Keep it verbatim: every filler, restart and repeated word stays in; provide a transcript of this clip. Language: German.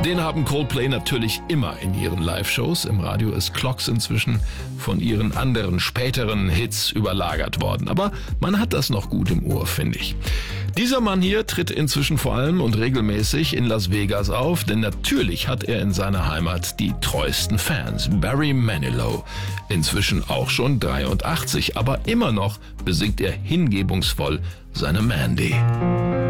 Den haben Coldplay natürlich immer in ihren Live-Shows. Im Radio ist Clocks inzwischen von ihren anderen späteren Hits überlagert worden. Aber man hat das noch gut im Ohr, finde ich. Dieser Mann hier tritt inzwischen vor allem und regelmäßig in Las Vegas auf, denn natürlich hat er in seiner Heimat die treuesten Fans. Barry Manilow, inzwischen auch schon dreiundachtzig, aber immer noch besingt er hingebungsvoll seine Mandy.